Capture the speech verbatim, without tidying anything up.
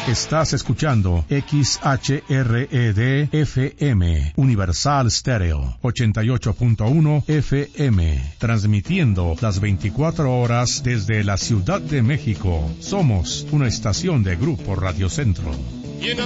Estás escuchando X H R E D F M, Universal Stereo, ochenta y ocho punto uno F M, transmitiendo las veinticuatro horas desde la Ciudad de México. Somos una estación de Grupo Radio Centro. You know